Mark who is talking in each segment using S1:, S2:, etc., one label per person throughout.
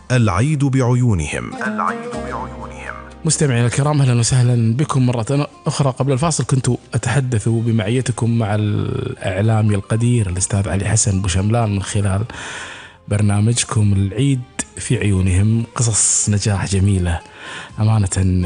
S1: العيد بعيونهم.
S2: مستمعينا الكرام، أهلا وسهلا بكم مرة أخرى. قبل الفاصل كنت أتحدث بمعيتكم مع الإعلامي القدير الأستاذ علي حسن بوشملان من خلال برنامجكم العيد في عيونهم. قصص نجاح جميلة أمانة.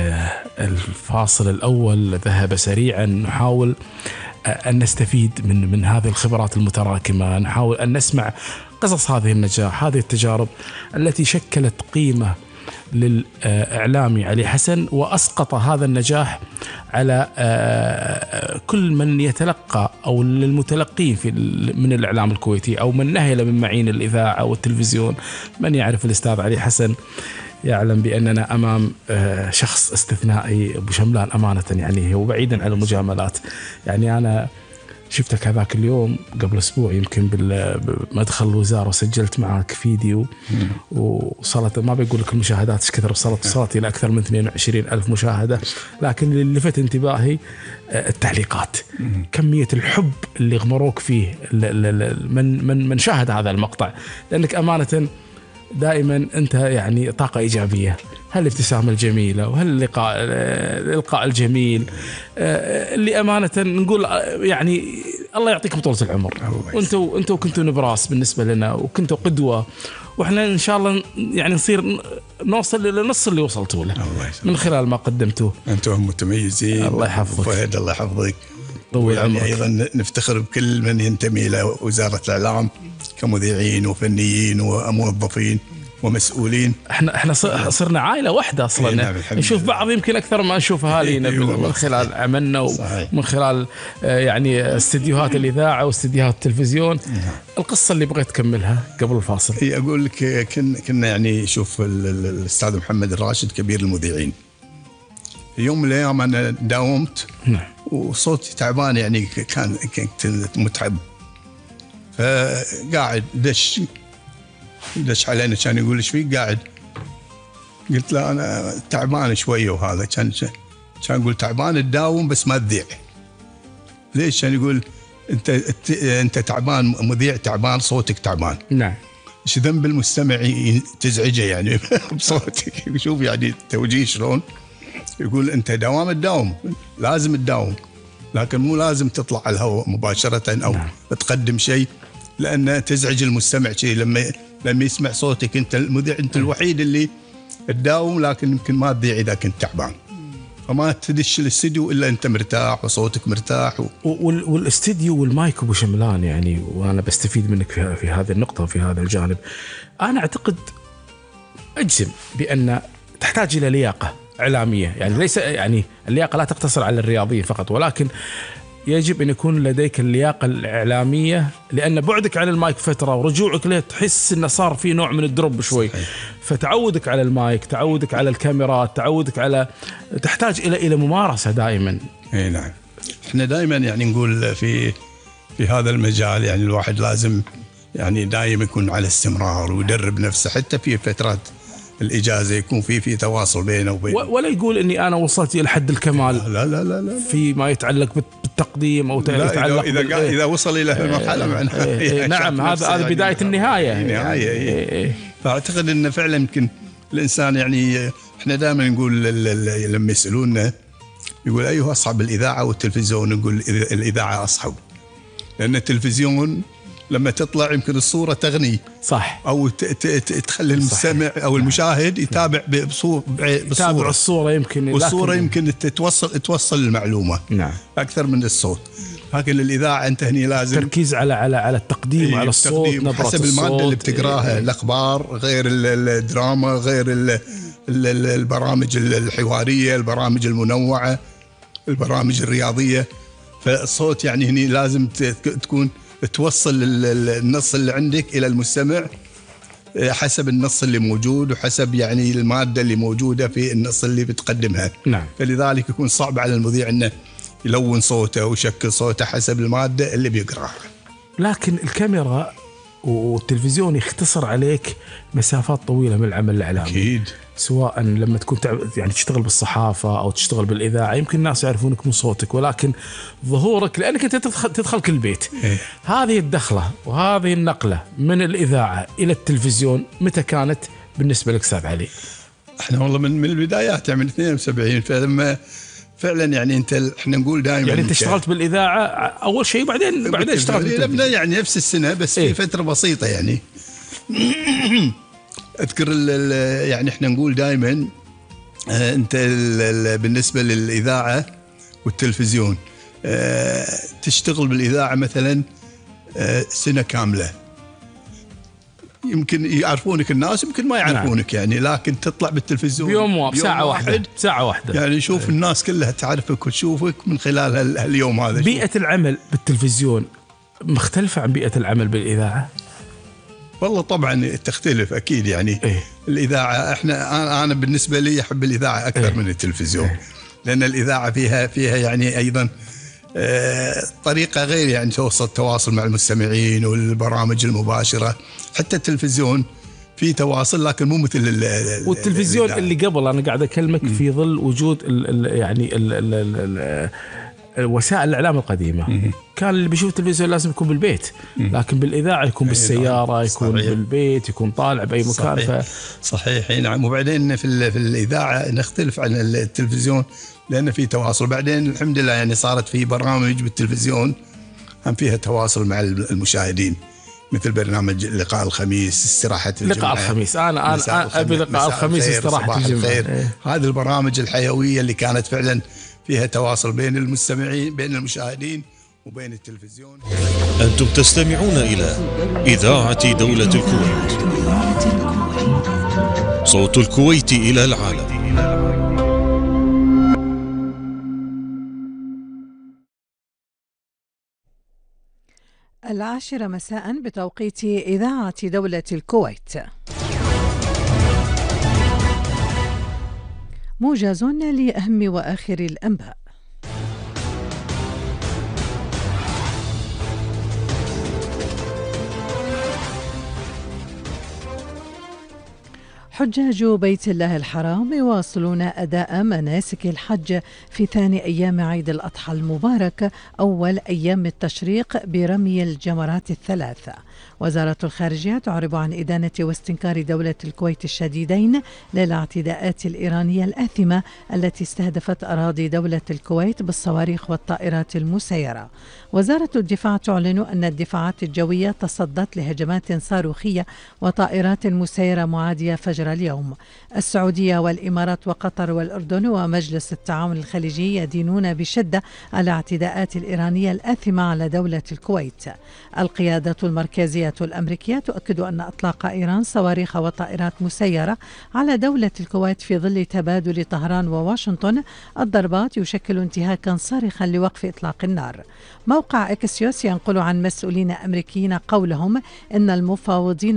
S2: الفاصل الأول ذهب سريعا، نحاول أن نستفيد من هذه الخبرات المتراكمة، نحاول أن نسمع قصص هذه النجاح، هذه التجارب التي شكلت قيمة للإعلامي علي حسن، وأسقط هذا النجاح على كل من يتلقى أو للمتلقين من الإعلام الكويتي أو من نهل من معين الإذاعة والتلفزيون. من يعرف الأستاذ علي حسن يعلم بأننا أمام شخص استثنائي بوشملان أمانة. يعني هو بعيدا عن المجاملات، يعني أنا شفتك هذاك اليوم قبل أسبوع يمكن بمدخل الوزارة وسجلت معك فيديو، وصلت ما بيقول لك المشاهدات ايش كثر، وصلت إلى أكثر من 22,000 مشاهدة. لكن اللي لفت انتباهي التعليقات، كمية الحب اللي غمروك فيه من شاهد هذا المقطع، لأنك أمانة دائما أنت يعني طاقة إيجابية. هالابتسامة الجميلة وهاللقاء الجميل اللي أمانة نقول يعني الله يعطيكم طولة العمر. وانتوا كنتوا نبراس بالنسبة لنا، وكنتوا قدوة، وإحنا إن شاء الله يعني نصير نوصل إلى نص اللي وصلتوا له من خلال ما قدمتوه.
S3: أنتم متميزين. الله يحفظك فهد، الله يحفظك. طول عمرك. أيضا نفتخر بكل من ينتمي إلى وزارة الإعلام كمذيعين وفنيين وموظفين ومسؤولين.
S2: احنا صرنا عائلة واحدة اصلا.
S3: نعم،
S2: نشوف بعض يمكن اكثر ما نشوف اهالينا من خلال عملنا ومن خلال يعني استديوهات الاذاعة واستديوهات التلفزيون. القصة اللي بغيت تكملها قبل الفاصل،
S3: هي اقول لك كنا يعني شوف الاستاذ محمد الراشد كبير المذيعين، يوم من الايام انا داومت وصوتي تعبان، يعني كنت متعب، فقاعد دش علينا كان يقول ايش فيك قاعد؟ قلت له انا تعبان شويه، وهذا كان يقول تعبان تداوم بس ما تذيع. ليش؟ كان يقول انت تعبان، مذيع تعبان، صوتك تعبان.
S2: نعم.
S3: ايش ذنب المستمع تزعجه يعني بصوتك؟ شوف يعني توجيه شلون. يقول انت تداوم لازم تداوم، لكن مو لازم تطلع على الهواء مباشره او تقدم شيء، لأن تزعج المستمع شيء لما يسمع صوتك. أنت المذيع، أنت الوحيد اللي تداوم، لكن يمكن ما تذيع إذا كنت تعبان، فما تدش الاستديو إلا أنت مرتاح وصوتك مرتاح
S2: والاستديو والمايك أبو شملان يعني، وأنا بستفيد منك في هذه النقطة وفي هذا الجانب. أنا أعتقد أجزم بأن تحتاج إلى لياقة إعلامية، يعني ليس يعني اللياقة لا تقتصر على الرياضيين فقط، ولكن يجب أن يكون لديك اللياقة الإعلامية، لأن بعدك عن المايك فترة ورجوعك له تحس أنه صار في نوع من الدروب شوي. فتعودك على المايك، تعودك على الكاميرات، تعودك على تحتاج إلى ممارسة دائما.
S3: اي نعم. احنا دائما يعني نقول في هذا المجال يعني الواحد لازم يعني دائما يكون على استمرار ويدرب نفسه، حتى في فترات الإجازة يكون في تواصل بينه وبين،
S2: ولا يقول إني أنا وصلت إلى حد الكمال.
S3: لا
S2: فيما يتعلق بالتقديم أو يتعلق
S3: إذا وصل إلى المرحلة معناها
S2: نعم، هذا بداية النهاية.
S3: نهاية. فأعتقد إن فعلا يمكن الإنسان يعني إحنا دائما نقول لما يسألونا يقول أيها أصعب، الإذاعة والتلفزيون؟ نقول الإذاعة أصعب، لأن التلفزيون لما تطلع يمكن الصورة تغني،
S2: صح،
S3: أو تخلي المستمع أو المشاهد يتابع
S2: يتابع الصورة،
S3: والصورة يمكن توصل المعلومة
S2: نعم
S3: أكثر من الصوت. لكن الإذاعة أنت هني لازم
S2: تركيز على التقديم وعلى الصوت، نبرة
S3: حسب المادة اللي بتقراها. الأخبار غير الدراما، غير البرامج الحوارية، البرامج المنوعة، البرامج الرياضية. فالصوت يعني هني لازم تكون توصل النص اللي عندك إلى المستمع حسب النص اللي موجود، وحسب يعني المادة اللي موجودة في النص اللي بتقدمها.
S2: نعم.
S3: فلذلك يكون صعب على المذيع أنه يلون صوته ويشكل صوته حسب المادة اللي بيقراها.
S2: لكن الكاميرا والتلفزيون يختصر عليك مسافات طويلة من العمل الإعلامي.
S3: أكيد.
S2: سواء لما تكون يعني تشتغل بالصحافة أو تشتغل بالإذاعة، يمكن الناس يعرفونك من صوتك، ولكن ظهورك لأنك أنت تدخل كل بيت. هذه الدخلة وهذه النقلة من الإذاعة إلى التلفزيون متى كانت بالنسبة لك أستاذ علي؟
S3: احنا والله من البدايات يعني من 72، فلما فعلا يعني احنا نقول دائما
S2: يعني انت اشتغلت بالاذاعه اول شيء بعدين اشتغلت
S3: بالتلفزيون يعني نفس السنه بس في فتره بسيطه يعني. اذكر يعني احنا نقول دائما انت بالنسبه للاذاعه والتلفزيون تشتغل بالاذاعه مثلا سنه كامله، يمكن يعرفونك الناس يمكن ما يعرفونك يعني، لكن تطلع بالتلفزيون
S2: بيوم ساعة واحدة
S3: يعني نشوف الناس كلها تعرفك وتشوفك من خلال هاليوم هذا.
S2: بيئة العمل بالتلفزيون مختلفة عن بيئة العمل بالإذاعة؟
S3: والله طبعا تختلف أكيد يعني. الإذاعة أنا بالنسبة لي أحب الإذاعة أكثر من التلفزيون، لأن الإذاعة فيها يعني أيضا طريقة غير يعني توصل تواصل مع المستمعين والبرامج المباشرة. حتى التلفزيون في تواصل لكن مو مثل
S2: والتلفزيون اللي قبل أنا قاعد أكلمك في ظل وجود وسائل الإعلام القديمة. كان اللي بيشوف التلفزيون لازم يكون بالبيت، لكن بالإذاعة يكون بالسيارة، يكون بالبيت، يكون طالع بأي مكان.
S3: صحيح نعم. وبعدين في الإذاعة نختلف عن التلفزيون لأن في تواصل. بعدين الحمد لله يعني صارت في برامج بالتلفزيون هم فيها تواصل مع المشاهدين، مثل برنامج لقاء الخميس، استراحة الجمعة.
S2: لقاء الخميس أنا أبي لقاء الخميس استراحة الجمعة.
S3: هذه البرامج الحيوية اللي كانت فعلا فيها تواصل بين المستمعين، بين المشاهدين وبين التلفزيون.
S1: أنتم تستمعون إلى إذاعة دولة الكويت، صوت الكويت إلى العالم.
S4: 10 مساء بتوقيت إذاعة دولة الكويت. موجز لأهم وآخر الأنباء. حجاج بيت الله الحرام يواصلون أداء مناسك الحج في ثاني أيام عيد الأضحى المبارك، أول أيام التشريق برمي الجمرات الثلاثة. وزارة الخارجية تعرب عن إدانة واستنكار دولة الكويت الشديدين للاعتداءات الإيرانية الآثمة التي استهدفت أراضي دولة الكويت بالصواريخ والطائرات المسيرة. وزارة الدفاع تعلن أن الدفاعات الجوية تصدت لهجمات صاروخية وطائرات مسيرة معادية فجر اليوم. السعودية والإمارات وقطر والأردن ومجلس التعاون الخليجي يدينون بشدة الاعتداءات الإيرانية الآثمة على دولة الكويت. القيادة المركزية الأمريكية تؤكد أن إطلاق إيران صواريخ وطائرات مسيرة على دولة الكويت في ظل تبادل طهران وواشنطن الضربات يشكل انتهاكا صارخا لوقف إطلاق النار. موقع إكسيوس ينقل عن مسؤولين أمريكيين قولهم إن المفاوضين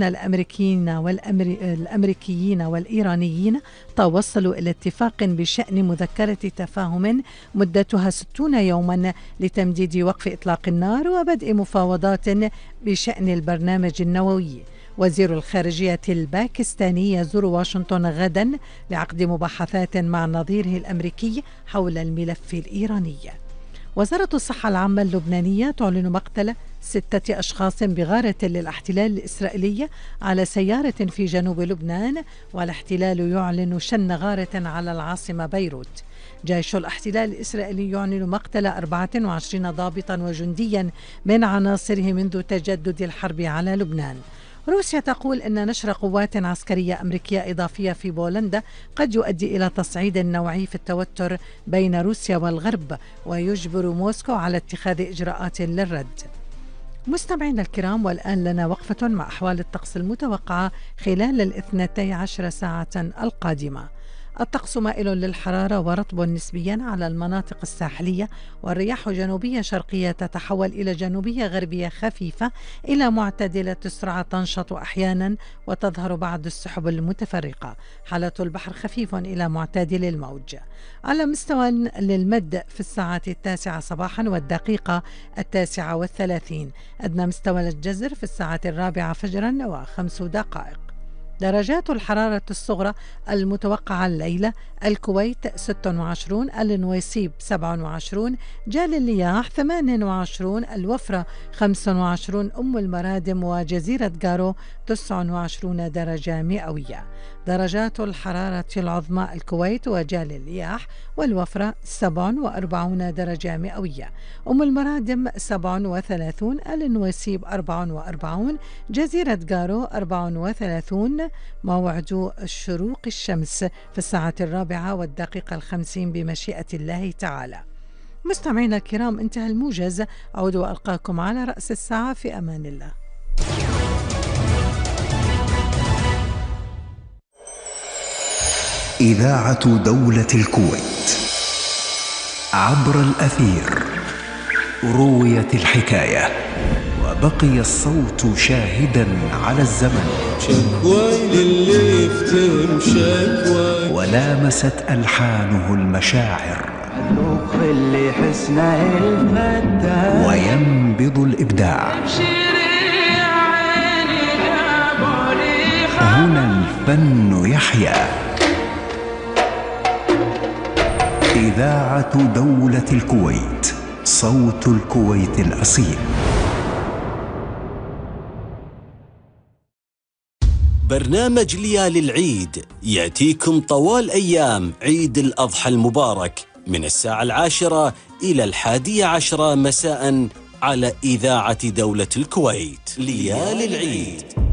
S4: الأمريكيين والإيرانيين توصلوا إلى اتفاق بشأن مذكرة تفاهم مدتها 60 يوما لتمديد وقف إطلاق النار وبدء مفاوضات بشأن البرنامج النووي. وزير الخارجية الباكستاني يزور واشنطن غدا لعقد مباحثات مع نظيره الأمريكي حول الملف الإيراني. وزارة الصحة العامة اللبنانية تعلن مقتل 6 أشخاص بغارة للاحتلال الإسرائيلي على سيارة في جنوب لبنان، والاحتلال يعلن شن غارة على العاصمة بيروت. جيش الاحتلال الإسرائيلي يعلن مقتل 24 ضابطا وجنديا من عناصره منذ تجدد الحرب على لبنان. روسيا تقول أن نشر قوات عسكرية أمريكية إضافية في بولندا قد يؤدي إلى تصعيد نوعي في التوتر بين روسيا والغرب ويجبر موسكو على اتخاذ إجراءات للرد. مستمعينا الكرام، والآن لنا وقفة مع أحوال الطقس المتوقعة خلال 12 ساعة القادمة. الطقس مائل للحرارة ورطب نسبيا على المناطق الساحلية، والرياح جنوبية شرقية تتحول إلى جنوبية غربية خفيفة إلى معتدلة السرعة تنشط أحيانا وتظهر بعض السحب المتفرقة. حالة البحر خفيف إلى معتدل الموج. على مستوى للمد في الساعة 9 صباحا والدقيقة 9:30. أدنى مستوى للجزر في الساعة 4 فجرا و5 دقائق. درجات الحرارة الصغرى المتوقعة الليلة: الكويت 26، النويسيب 27، جال اللياح 28، الوفرة 25، أم المرادم وجزيرة قارو 29 درجة مئوية. درجات الحرارة العظمى: الكويت وجال اللياح والوفرة 47 درجة مئوية، أم المرادم 37، النويسيب 44، جزيرة قارو 34. موعد شروق الشمس في الساعة 4:50 بمشيئة الله تعالى. مستمعينا الكرام، انتهى الموجز. أعود وألقاكم على رأس الساعة، في أمان الله.
S5: إذاعة دولة الكويت عبر الأثير. رويت الحكاية وبقي الصوت شاهدا على الزمن،
S6: شكوى للي يفتهم شكوى،
S5: ولامست ألحانه المشاعر،
S7: اللي حسنه الفتاة،
S5: وينبض الإبداع. هنا الفن يحيا. إذاعة دولة الكويت، صوت الكويت الأصيل.
S8: برنامج ليالي العيد يأتيكم طوال أيام عيد الأضحى المبارك من الساعة 10 إلى 11 مساء على إذاعة دولة الكويت. ليالي العيد.